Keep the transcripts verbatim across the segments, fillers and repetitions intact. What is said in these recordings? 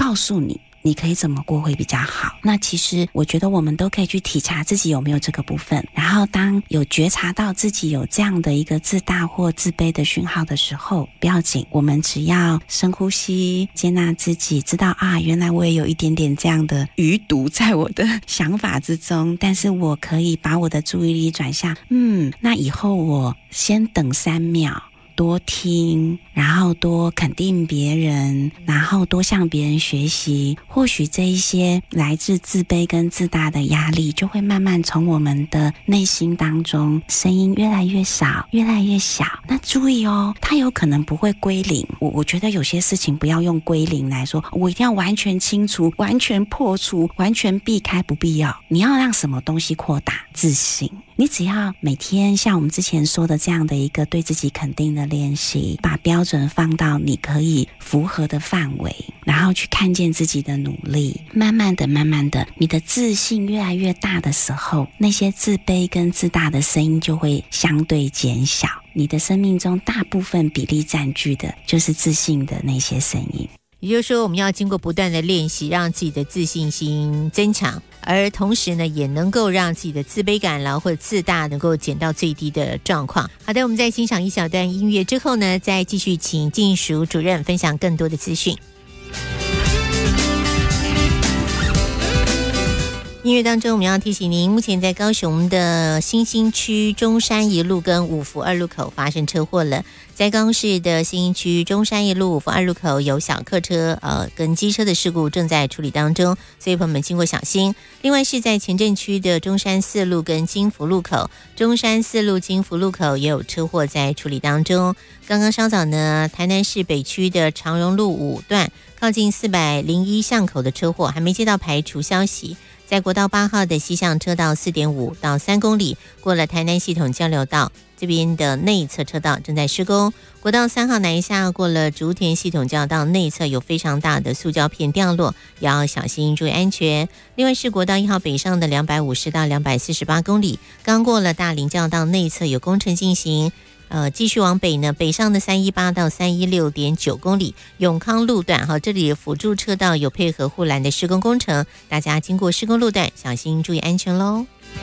告诉你你可以怎么过会比较好。那其实我觉得我们都可以去体察自己有没有这个部分，然后当有觉察到自己有这样的一个自大或自卑的讯号的时候，不要紧，我们只要深呼吸，接纳自己，知道啊，原来我也有一点点这样的余毒在我的想法之中，但是我可以把我的注意力转向，嗯，那以后我先等三秒，多听，然后多肯定别人，然后多向别人学习，或许这一些来自自卑跟自大的压力就会慢慢从我们的内心当中声音越来越少，越来越小。那注意哦，它有可能不会归零，我我觉得有些事情不要用归零来说，我一定要完全清除，完全破除，完全避开，不必要。你要让什么东西扩大？自信。你只要每天像我们之前说的这样的一个对自己肯定的练习，把标准放到你可以符合的范围，然后去看见自己的努力，慢慢的慢慢的你的自信越来越大的时候，那些自卑跟自大的声音就会相对减小，你的生命中大部分比例占据的就是自信的那些声音。 也就是说，我们要经过不断的练习，让自己的自信心增强，而同时呢，也能够让自己的自卑感啦或者自大能够减到最低的状况。好的，我们在欣赏一小段音乐之后呢，再继续请静淑主任分享更多的资讯。音乐当中，我们要提醒您，目前在高雄的新兴区中山一路跟五福二路口发生车祸了。在高雄市的新兴区中山一路、五福二路口有小客车呃跟机车的事故正在处理当中，所以朋友们经过小心。另外是在前镇区的中山四路跟金福路口，中山四路、金福路口也有车祸在处理当中。刚刚稍早呢，台南市北区的长荣路五段靠近四百零一巷口的车祸还没接到排除消息。在国道八号的西向车道 四点五 到三公里，过了台南系统交流道，这边的内侧车道正在施工。国道三号南下过了竹田系统交流道内侧有非常大的塑胶片掉落，也要小心注意安全。另外是国道一号北上的两百五十到两百四十八公里，刚过了大林交流道内侧有工程进行。呃，继续往北呢，北上的三一八到三一六点九公里，永康路段哈，这里辅助车道有配合护栏的施工工程，大家经过施工路段小心注意安全喽。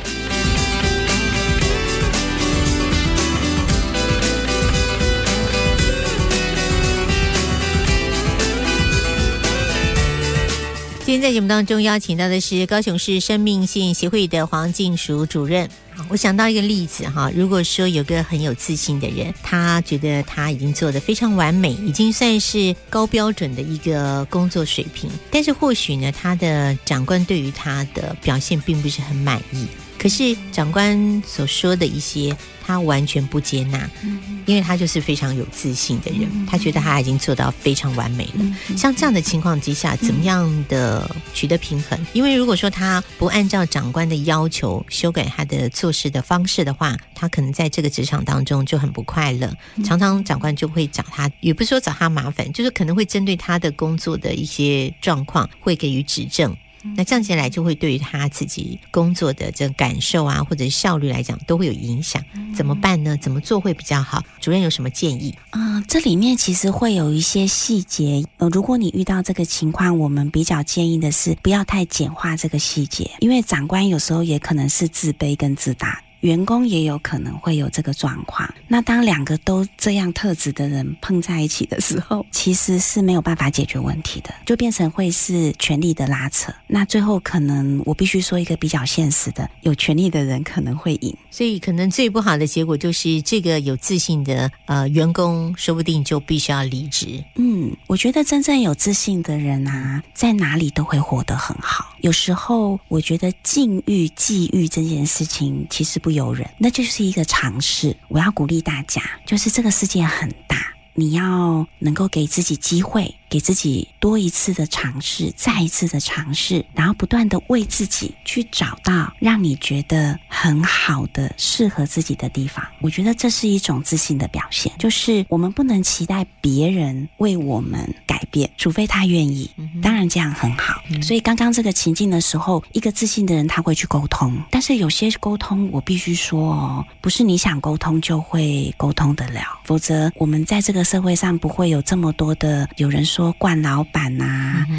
今天在节目当中邀请到的是高雄市生命线协会的黄静淑主任。我想到一个例子哈，如果说有个很有自信的人，他觉得他已经做得非常完美，已经算是高标准的一个工作水平，但是或许呢，他的长官对于他的表现并不是很满意，可是长官所说的一些他完全不接纳，因为他就是非常有自信的人，他觉得他已经做到非常完美了。像这样的情况之下，怎么样的取得平衡？因为如果说他不按照长官的要求修改他的做事的方式的话，他可能在这个职场当中就很不快乐，常常长官就会找他，也不是说找他麻烦，就是可能会针对他的工作的一些状况会给予指正。那这样起来就会对于他自己工作的这个感受啊，或者效率来讲都会有影响。怎么办呢？怎么做会比较好？主任有什么建议？ 嗯、呃，这里面其实会有一些细节。呃，如果你遇到这个情况，我们比较建议的是不要太简化这个细节，因为长官有时候也可能是自卑跟自大，员工也有可能会有这个状况。那当两个都这样特质的人碰在一起的时候，其实是没有办法解决问题的，就变成会是权力的拉扯。那最后可能我必须说一个比较现实的，有权力的人可能会赢。 所以可能最不好的结果就是这个有自信的呃员工说不定就必须要离职。 嗯，我觉得真正有自信的人啊，在哪里都会活得很好。有时候我觉得禁欲、际遇这件事情其实不由人，那就是一个尝试。我要鼓励大家，就是这个世界很大，你要能够给自己机会，给自己多一次的尝试，再一次的尝试，然后不断的为自己去找到让你觉得很好的适合自己的地方。我觉得这是一种自信的表现，就是我们不能期待别人为我们改变，除非他愿意，当然这样很好。所以刚刚这个情境的时候，一个自信的人他会去沟通，但是有些沟通我必须说哦，不是你想沟通就会沟通得了，否则我们在这个社会上不会有这么多的有人说惯老板啊，